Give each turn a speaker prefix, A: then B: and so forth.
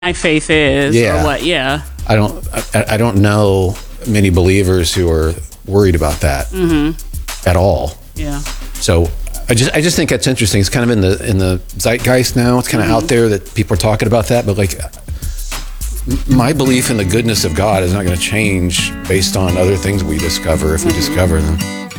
A: my faith is,
B: Yeah.
A: or what. Yeah.
B: I don't know many believers who are worried about that at all.
A: Yeah.
B: So I just think that's interesting. It's kind of in the zeitgeist now. It's kind of out there that people are talking about that, but like my belief in the goodness of God is not going to change based on other things we discover if we discover them.